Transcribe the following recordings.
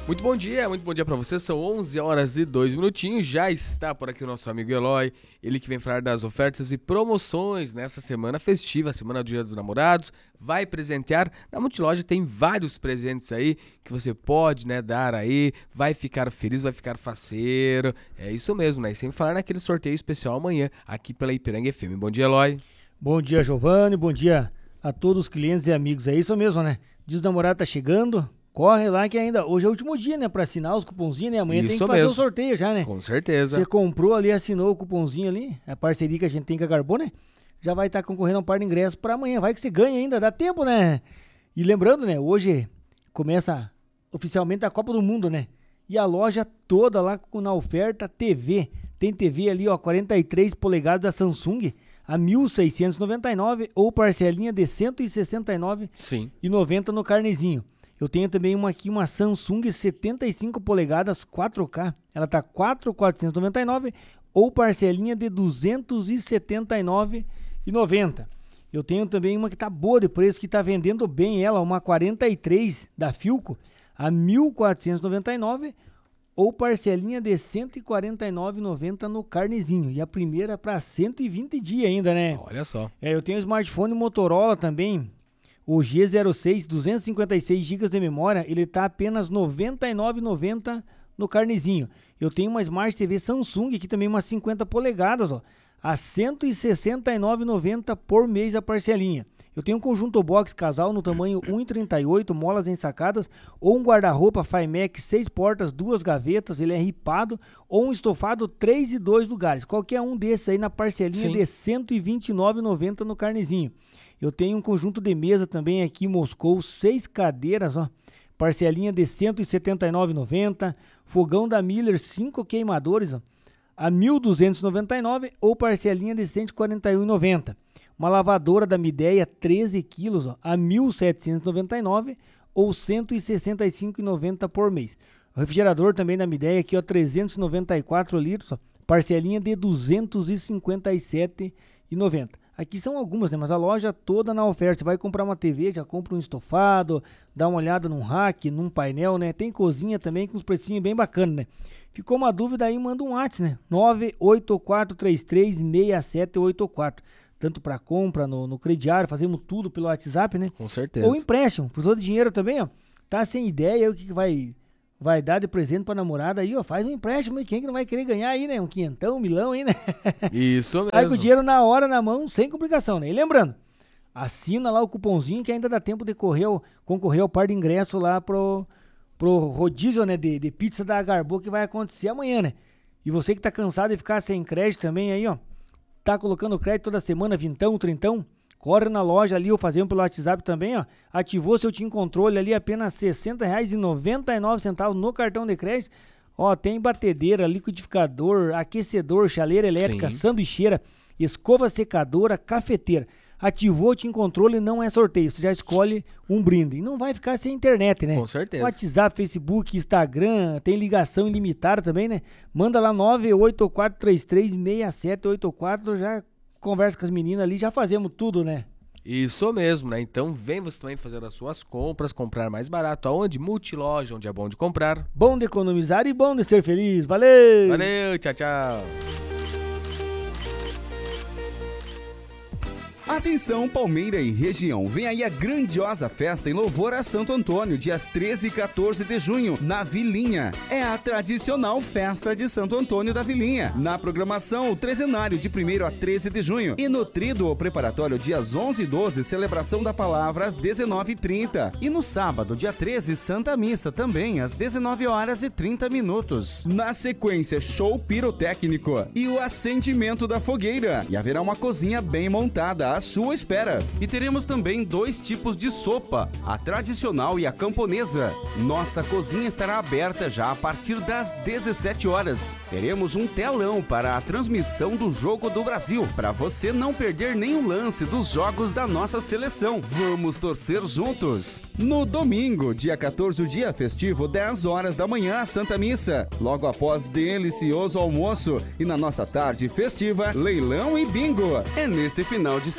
Muito bom dia para você, são 11 horas e 2 minutinhos, já está por aqui o nosso amigo Eloy, ele que vem falar das ofertas e promoções nessa semana festiva, semana do Dia dos Namorados, vai presentear, na Multiloja tem vários presentes aí que você pode, dar aí, vai ficar feliz, vai ficar faceiro, é isso mesmo, né, e sem falar naquele sorteio especial amanhã, aqui pela Ipiranga FM. Bom dia, Eloy. Bom dia, Giovanni, bom dia a todos os clientes e amigos, é isso mesmo, né, Dia dos Namorados tá chegando. Corre lá que ainda, hoje é o último dia, né, pra assinar os cupomzinhos, né, amanhã tem que fazer o sorteio já, né. Com certeza. Você comprou ali, assinou o cupomzinho ali, a parceria que a gente tem com a Garbô, né, já vai estar concorrendo a um par de ingressos pra amanhã, vai que você ganha ainda, dá tempo, né. E lembrando, né, hoje começa oficialmente a Copa do Mundo, né, e a loja toda lá na oferta tem TV ali, ó, 43 polegadas da Samsung, a 1.699 ou parcelinha de 169,90 no carnezinho. Eu tenho também uma Samsung 75 polegadas 4K, ela tá 4.499 ou parcelinha de 279,90. Eu tenho também uma que tá boa de preço, que tá vendendo bem ela, uma 43 da Filco, a 1.499 ou parcelinha de 149,90 no carnezinho. E a primeira para 120 dias ainda, né? Olha só. Eu tenho um smartphone Motorola também, o G06, 256 GB de memória, ele tá apenas R$ 99,90 no carnezinho. Eu tenho uma Smart TV Samsung, aqui também uma 50 polegadas, ó, a R$ 169,90 por mês a parcelinha. Eu tenho um conjunto box casal no tamanho 1,38, molas ensacadas, ou um guarda-roupa Fimex 6 portas, 2 gavetas, ele é ripado, ou um estofado 3 e 2 lugares. Qualquer um desses aí na parcelinha de R$ 129,90 no carnezinho. Eu tenho um conjunto de mesa também aqui em Moscou, 6 cadeiras, ó, parcelinha de R$ 179,90, fogão da Miller, 5 queimadores, ó, a 1.299 ou parcelinha de R$ 141,90. Uma lavadora da Midea, 13 quilos, ó, a 1.799 ou R$ 165,90 por mês. O refrigerador também da Midea, aqui, ó, 394 litros, ó, parcelinha de R$ 257,90. Aqui são algumas, né? Mas a loja toda na oferta. Você vai comprar uma TV, já compra um estofado, dá uma olhada num rack, num painel, né? Tem cozinha também com uns precinhos bem bacanas, né? Ficou uma dúvida aí, manda um WhatsApp, né? 984336784. Tanto para compra no crediário, fazemos tudo pelo WhatsApp, né? Com certeza. Ou empréstimo, por todo dinheiro também, ó. Tá sem ideia, o que vai dar de presente pra namorada aí, ó, faz um empréstimo, e quem que não vai querer ganhar aí, né, um quinhentão, milão aí, né? Isso mesmo. Sai com o dinheiro na hora, na mão, sem complicação, né? E lembrando, assina lá o cupomzinho que ainda dá tempo de concorrer ao par de ingresso lá pro rodízio, né, de pizza da Garbô, que vai acontecer amanhã, né? E você que tá cansado de ficar sem crédito também aí, ó, tá colocando crédito toda semana, vintão, trintão, corre na loja ali ou fazendo pelo WhatsApp também, ó. Ativou seu TIM Controle ali, apenas R$ 60,99 no cartão de crédito. Ó, tem batedeira, liquidificador, aquecedor, chaleira elétrica, sanduicheira, escova secadora, cafeteira. Ativou o TIM Controle, não é sorteio, você já escolhe um brinde. E não vai ficar sem internet, né? Com certeza. WhatsApp, Facebook, Instagram, tem ligação ilimitada também, né? Manda lá 984336784, já conversa com as meninas ali, já fazemos tudo, né? Isso mesmo, né? Então vem você também fazer as suas compras, comprar mais barato. Aonde? Multiloja, onde é bom de comprar. Bom de economizar e bom de ser feliz. Valeu! Valeu, tchau, tchau. Atenção Palmeira e região, vem aí a grandiosa festa em louvor a Santo Antônio, dias 13 e 14 de junho, na Vilinha. É a tradicional festa de Santo Antônio da Vilinha. Na programação, o trezenário de 1º a 13 de junho. E no tríduo preparatório, dias 11 e 12, celebração da palavra às 19h30. E no sábado, dia 13, Santa Missa, também às 19h30. Na sequência, show pirotécnico e o acendimento da fogueira. E haverá uma cozinha bem montada à sua espera. E teremos também 2 tipos de sopa, a tradicional e a camponesa. Nossa cozinha estará aberta já a partir das 17 horas. Teremos um telão para a transmissão do Jogo do Brasil, para você não perder nenhum lance dos jogos da nossa seleção. Vamos torcer juntos. No domingo, dia 14, o dia festivo, 10 horas da manhã, a Santa Missa. Logo após delicioso almoço e na nossa tarde festiva, leilão e bingo. É neste final de semana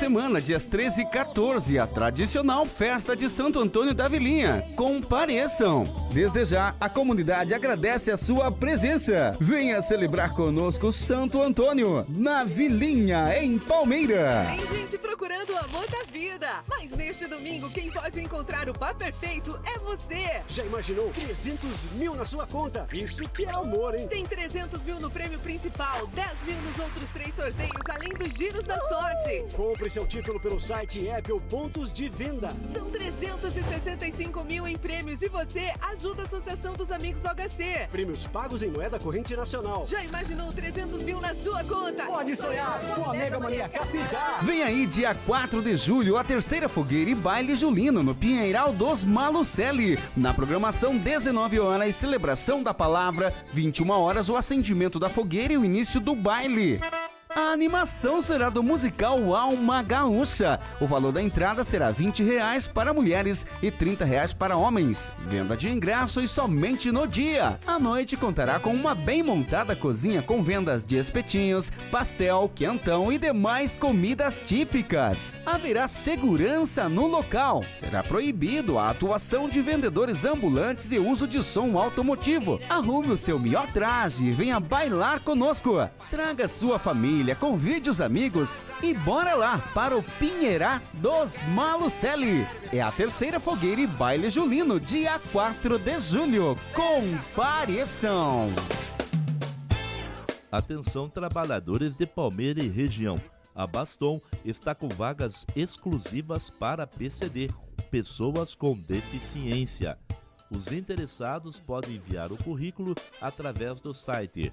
semana, dias 13 e 14, a tradicional festa de Santo Antônio da Vilinha. Compareçam! Desde já, a comunidade agradece a sua presença. Venha celebrar conosco Santo Antônio, na Vilinha, em Palmeira. Tem gente procurando o amor da vida, mas neste domingo quem pode encontrar o par perfeito é você. Já imaginou 300 mil na sua conta? Isso que é amor, hein? Tem 300 mil no prêmio principal, 10 mil nos outros 3 sorteios, além dos giros da sorte. Compre seu título pelo site e app ou pontos de venda. São 365 mil em prêmios e você ajuda a Associação dos Amigos do HC. Prêmios pagos em moeda corrente nacional. Já imaginou 300 mil na sua conta? Pode sonhar com a Mega Mania Capitã. Vem aí, dia 4 de julho, a terceira fogueira e baile julino no Pinheiral dos Malucelli. Na programação, 19 horas, celebração da palavra, 21 horas, o acendimento da fogueira e o início do baile. A animação será do musical Alma Gaúcha. O valor da entrada será R$20 para mulheres e R$30 para homens. Venda de ingressos somente no dia. A noite contará com uma bem montada cozinha com vendas de espetinhos, pastel, quentão e demais comidas típicas. Haverá segurança no local. Será proibido a atuação de vendedores ambulantes e uso de som automotivo. Arrume o seu melhor traje e venha bailar conosco. Traga sua família, convide os amigos e bora lá para o Pinheirá dos Malucelli. É a terceira fogueira e baile julino, dia 4 de julho. Compareçam! Atenção, trabalhadores de Palmeira e região. A Baston está com vagas exclusivas para PCD, pessoas com deficiência. Os interessados podem enviar o currículo através do site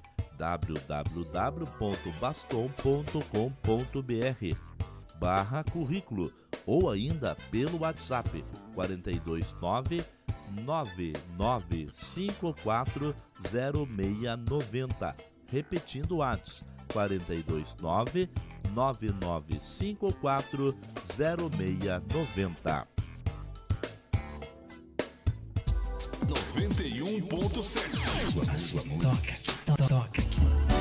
www.baston.com.br/currículo ou ainda pelo WhatsApp 429-99540690. Repetindo o WhatsApp 429-99540690. 91.7. Toca aqui.